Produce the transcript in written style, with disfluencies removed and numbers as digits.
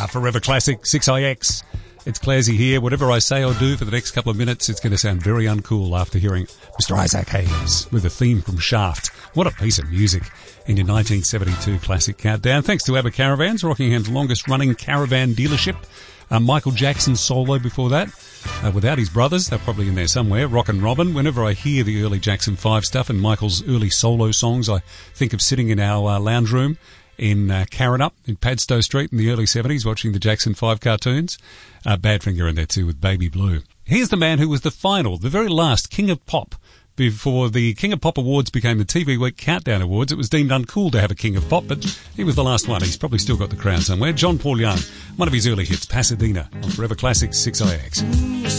Forever Classic 6IX. It's Clarsy here. Whatever I say or do for the next couple of minutes, it's going to sound very uncool after hearing Mr. Isaac Hayes with a theme from Shaft. What a piece of music in your 1972 classic countdown. Thanks to ABBA Caravans, Rockingham's longest-running caravan dealership. Michael Jackson's solo before that. Without his brothers, they're probably in there somewhere. Rockin' Robin. Whenever I hear the early Jackson 5 stuff and Michael's early solo songs, I think of sitting in our lounge room in Carrinup in Padstow Street in the early 70s watching the Jackson 5 cartoons. Badfinger in there too with Baby Blue. Here's the man who was the very last King of Pop. Before the King of Pop Awards became the TV Week Countdown Awards, it was deemed uncool to have a King of Pop, but he was the last one. He's probably still got the crown somewhere. John Paul Young, one of his early hits, Pasadena, on Forever Classic 6IX.